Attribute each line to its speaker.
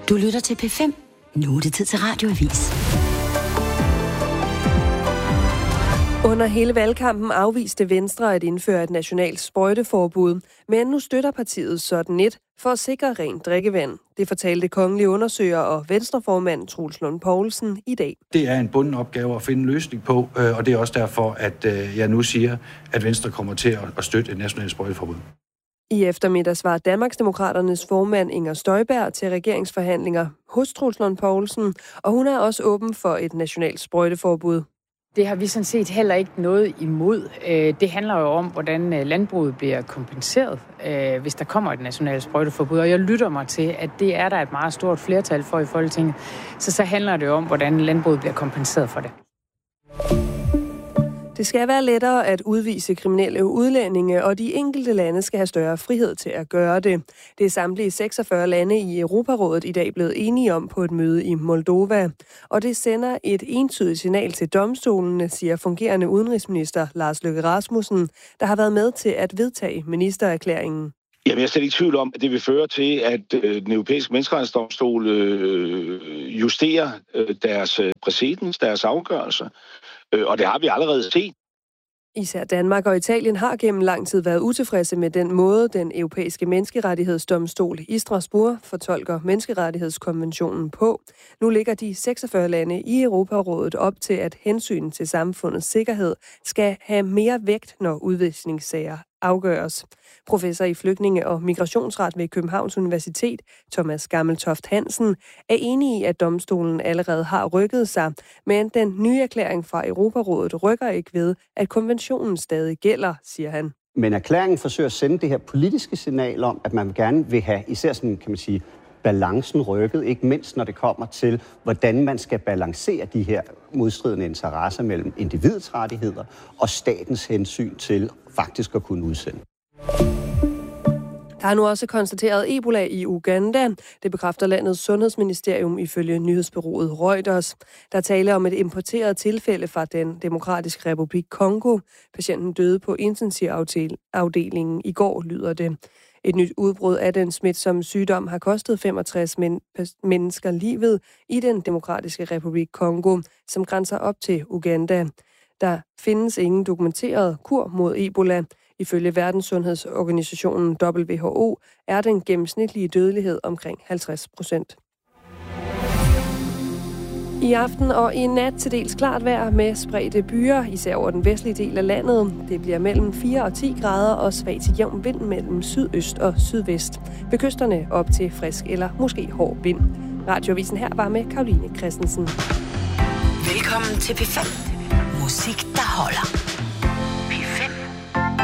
Speaker 1: Du lytter til P5. Nu er det tid til Radioavis.
Speaker 2: Under hele valgkampen afviste Venstre at indføre et nationalt sprøjteforbud, men nu støtter partiet sådan et for at sikre rent drikkevand. Det fortalte kongelige undersøger og venstreformand Troels Lund Poulsen i dag.
Speaker 3: Det er en bunden opgave at finde en løsning på, og det er også derfor, at jeg nu siger, at Venstre kommer til at støtte et nationalt sprøjteforbud.
Speaker 2: I eftermiddags var Danmarksdemokraternes formand Inger Støjberg til regeringsforhandlinger hos Troels Lund Poulsen, og hun er også åben for et nationalt sprøjteforbud.
Speaker 4: Det har vi sådan set heller ikke noget imod. Det handler jo om, hvordan landbruget bliver kompenseret, hvis der kommer et nationalt sprøjteforbud. Og jeg lytter mig til, at det er der et meget stort flertal for i Folketinget. Så handler det om, hvordan landbruget bliver kompenseret for det.
Speaker 2: Det skal være lettere at udvise kriminelle udlændinge, og de enkelte lande skal have større frihed til at gøre det. Det er samtlige 46 lande i Europarådet i dag blevet enige om på et møde i Moldova. Og det sender et entydigt signal til domstolene, siger fungerende udenrigsminister Lars Løkke Rasmussen, der har været med til at vedtage ministererklæringen.
Speaker 5: Jamen, jeg er slet ikke i tvivl om, at det vil føre til, at den europæiske menneskerettighedsdomstol justerer deres præcedens, deres afgørelser. Og det har vi allerede set.
Speaker 2: Især Danmark og Italien har gennem lang tid været utilfredse med den måde, den europæiske menneskerettighedsdomstol i Strasbourg fortolker menneskerettighedskonventionen på. Nu ligger de 46 lande i Europarådet op til, at hensyn til samfundets sikkerhed skal have mere vægt, når udvisningssager afgøres. Professor i flygtninge- og migrationsret ved Københavns Universitet, Thomas Gammeltoft Hansen, er enig i, at domstolen allerede har rykket sig, men den nye erklæring fra Europarådet rykker ikke ved, at konventionen stadig gælder, siger han.
Speaker 6: Men erklæringen forsøger at sende det her politiske signal om, at man gerne vil have især sådan, kan man sige, balancen rykket, ikke mindst når det kommer til, hvordan man skal balancere de her modstridende interesser mellem individets rettigheder og statens hensyn til faktisk at kunne udsende.
Speaker 2: Der er nu også konstateret Ebola i Uganda. Det bekræfter landets sundhedsministerium ifølge nyhedsbureauet Reuters. Der taler om et importeret tilfælde fra den demokratiske republik Kongo. Patienten døde på intensivafdelingen i går, lyder det. Et nyt udbrud af den smitsomme sygdom har kostet 65 mennesker livet i den demokratiske republik Kongo, som grænser op til Uganda. Der findes ingen dokumenteret kur mod Ebola. Ifølge Verdenssundhedsorganisationen WHO er den gennemsnitlige dødelighed omkring 50%. I aften og i nat til dels klart vejr med spredte byer, især over den vestlige del af landet. Det bliver mellem 4 og 10 grader og svag til jævn vind mellem sydøst og sydvest. Ved kysterne op til frisk eller måske hård vind. Radioavisen her var med Karoline Christensen.
Speaker 1: Velkommen til P5. Musik, der holder.